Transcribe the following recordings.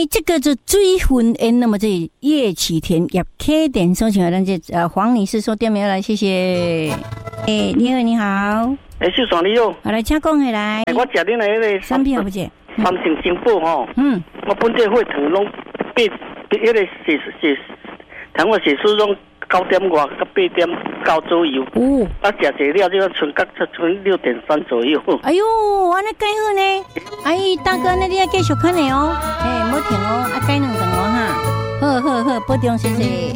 这个就追魂宴，那么这叶启田也开点收起来，咱这黄女士说店名来，谢谢。你好，你好。 秀爽你好。 好来，请讲起来。 我食恁那个产品好不姐？ 三成金宝吼。我本这血糖拢8，那个糖我血数拢9点外，到8点9左右。食这了，这个存6.3左右。 哎呦，安尼改好呢。哎，大哥，那你要继续看的哦。莫停哦，改2顿哦哈。好，保重，谢谢。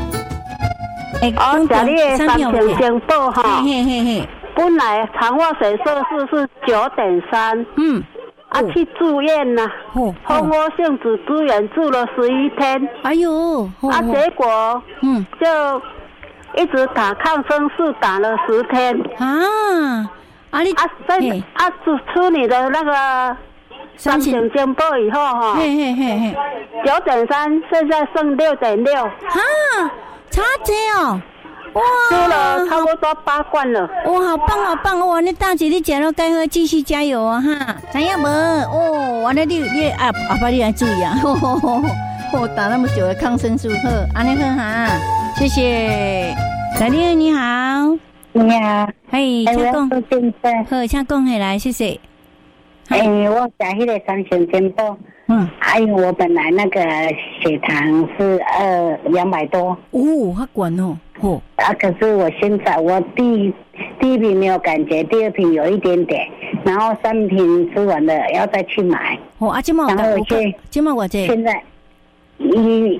食你的三成金宝哈。 嘿。 本来肠化水色素是9.3，去住院了，蜂窝性组织炎住了11天， 哎呦， 结果就一直打抗生素打了10天出你的那个三成金宝以后哈，9.3现在剩6.6， 差这哦。哇， 吃了差不多8罐了。 哇，好棒好棒哇！你大姐你吃了该喝，继续加油啊哈！知影无？完了你阿爸你来注意啊！打那么久的抗生素，好，安尼好哈，谢谢。来你好， 你好， 嘿，请讲，好，请讲起来，谢谢。 我吃那个三成金宝。我本来那个血糖是200多， 好管哦， 可是我现在第一瓶没有感觉，第二瓶有一点点，然后3瓶吃完了要再去买。 然后我现在102。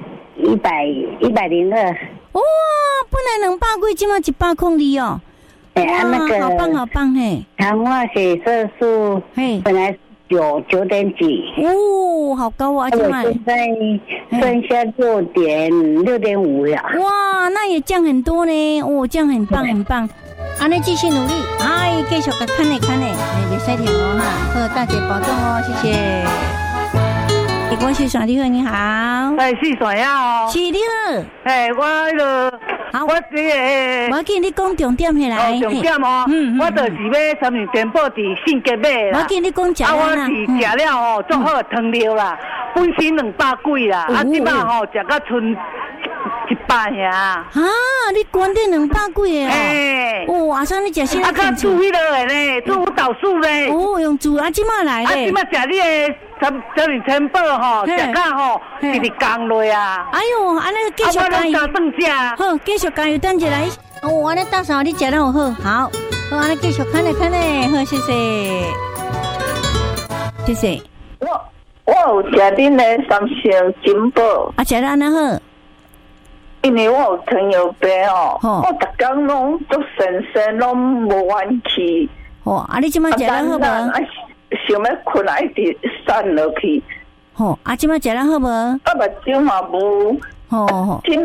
本来200几，今嘛102哦。 那个好棒嘿！ 糖化血色素本来9点几， 好高啊！ 现在剩下6.5了。 哇，那也降很多呢！这样很棒！那继续努力，继续看嘞，别晒甜哦哈！大姐保重哦，谢谢。我是爽你好，你好。 是爽呀哦。 是你好。 我那个。我这个，我给你讲重点起来。 重点哦，我就是要三成金宝伫性格买啦。 我给你讲假我是食了吼，做好汤料啦，本身200几啦，即摆吼食到剩100呀。 你关掉200几个？阿三你食啥？ 较煮迄个的呢，煮舞蹈素呢。 用煮即摆来咧。 即摆食你的三成金宝吼，食到吼直直降落啊。 哎呦，安尼继续加油。好，继续加油，等一来。安尼到时候你食得好，安尼继续看嘞，好，谢谢，谢谢。 我有食恁的三成金宝， 食得安尼好。 因为我有糖尿病我逐天拢足神，拢无元气。 你即摆食得好无？ 想要困一直散落去。 即摆食得好无？ 目睭嘛无。即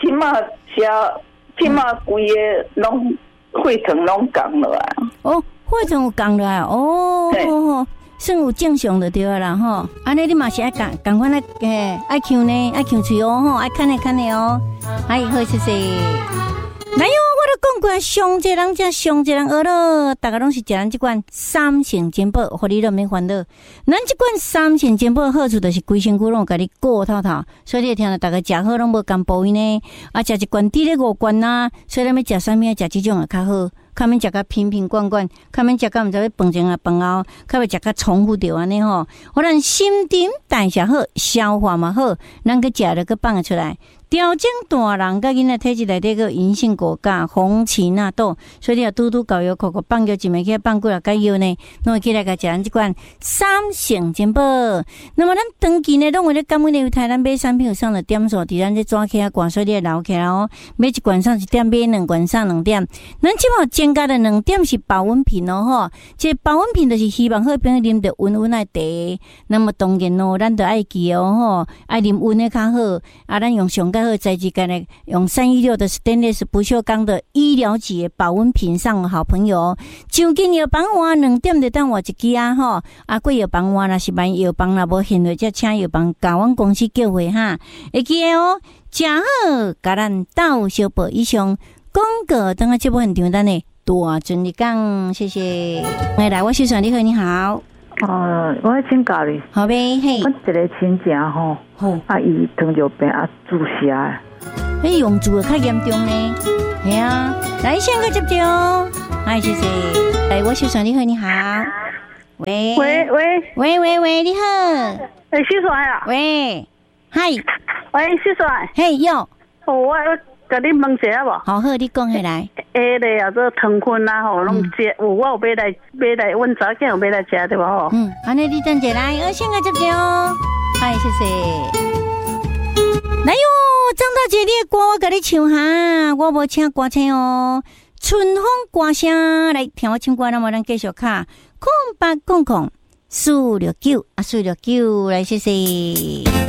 马规个拢血糖拢降落来。 血糖有降落来算有正常就对啦吼。安尼你嘛是爱赶快来爱呛呢，爱呛嘴爱看的哦。好，谢谢。来哟，我都讲过，上一个人学了，大家拢是食咱这款三成金宝，互你都免烦恼。咱这款三成金宝好处就是规身躯拢甲你顾透透，所以你听到大家食好拢无甘补呢。食一罐滴咧5罐啊，所以咱要食啥物食这种也较好。较免食甲瓶罐罐，较免食甲毋知要饭前啊饭后，较袂食甲重复着安尼吼。互咱心情代谢好，消化嘛好，咱去食了去放出来。调整大人甲囡仔体质内底个银杏果苷、红芪纳豆，所以你要拄搞药口放药一枚起放几落解药呢，拢会起来甲食咱即款三成金宝。那么咱长期呢，拢为了感恩的台咱买产品有上的点数，伫咱这抓起啊挂，所以你留起来哦。买一罐上1点，买2罐上2点。咱即马增加的2点是保温瓶哦吼，这保温瓶就是希望好朋友啉着温温的茶。那么当然哦，咱就爱记哦吼，爱啉温的较好。咱用上盖好材质干的，用316的 stainless 不锈钢的医疗级的保温瓶上的好朋友。就近药房换2点就当换一支啊吼，贵药房换若是万药房若无现货，则请药房甲阮公司叫回哈。会记得哦，食好甲咱斗相报。以上广告等下节目现场等呢。大尊你讲，谢谢。来，我是爽你好，你好。 我请教你， 好呗，嘿， 我一个亲戚吼，伊糖尿病注射的， 用注较严重呢，系啊，来先个接接哦，哎，谢谢，哎，我先生你好，你好，喂，你好， 徐帅啊， 喂，嗨， 喂，徐帅， 嘿哟， 我甲你问一下无？ 好，你讲起来。 咧，啊，这糖分啊，吼，拢食，我有买来，阮早起有买来食对无吼？ 安尼你等下来，我先个接接哦，嗨，谢谢。来哟，张大姐，你的歌我甲你唱哈，我无请歌星哦，春风歌声来听我唱歌，那么咱继续卡，0800469469，来谢谢。